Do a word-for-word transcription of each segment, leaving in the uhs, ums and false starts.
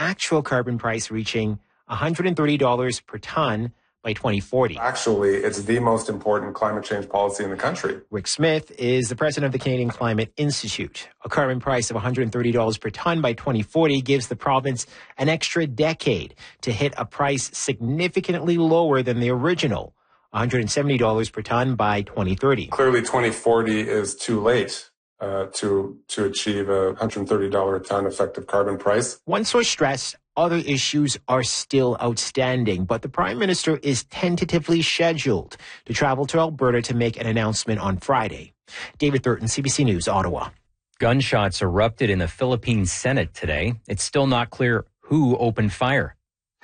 actual carbon price reaching one hundred thirty dollars per ton by twenty forty. Actually, it's the most important climate change policy in the country. Rick Smith is the president of the Canadian Climate Institute. A carbon price of one hundred thirty dollars per ton by twenty forty gives the province an extra decade to hit a price significantly lower than the original one hundred seventy dollars per ton by twenty thirty. Clearly, twenty forty is too late uh, to to achieve a one hundred thirty dollars a ton effective carbon price. One source stressed other issues are still outstanding, but the Prime Minister is tentatively scheduled to travel to Alberta to make an announcement on Friday. David Thurton, C B C News, Ottawa. Gunshots erupted in the Philippine Senate today. It's still not clear who opened fire.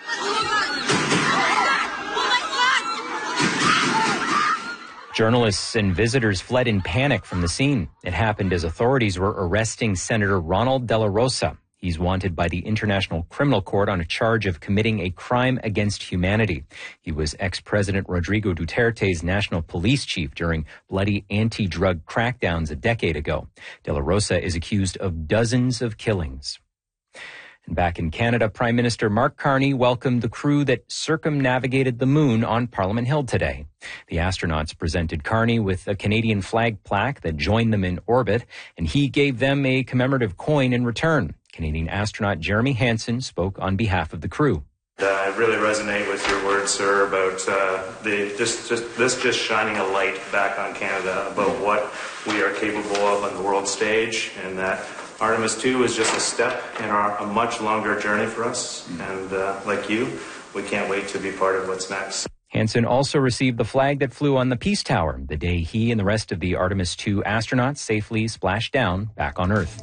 Journalists and visitors fled in panic from the scene. It happened as authorities were arresting Senator Ronald De La Rosa. He's wanted by the International Criminal Court on a charge of committing a crime against humanity. He was ex-President Rodrigo Duterte's national police chief during bloody anti-drug crackdowns a decade ago. De La Rosa is accused of dozens of killings. And back in Canada, Prime Minister Mark Carney welcomed the crew that circumnavigated the moon on Parliament Hill today. The astronauts presented Carney with a Canadian flag plaque that joined them in orbit, and he gave them a commemorative coin in return. Canadian astronaut Jeremy Hansen spoke on behalf of the crew. Uh, I really resonate with your words, sir, about uh, the just, just this just shining a light back on Canada about what we are capable of on the world stage, and that Artemis two is just a step in our, a much longer journey for us. And uh, like you, we can't wait to be part of what's next. Hansen also received the flag that flew on the Peace Tower the day he and the rest of the Artemis two astronauts safely splashed down back on Earth.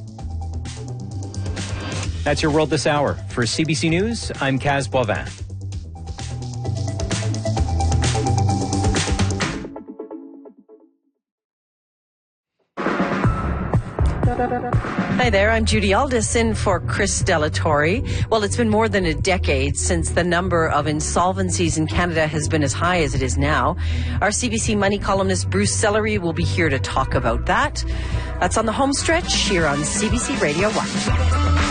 That's your World This Hour. For C B C News, I'm Kaz Boivin. Hi there, I'm Judy Aldis in for Chris Delatorre. Well, it's been more than a decade since the number of insolvencies in Canada has been as high as it is now. Our C B C Money columnist Bruce Sellery will be here to talk about that. That's on the home stretch here on C B C Radio one.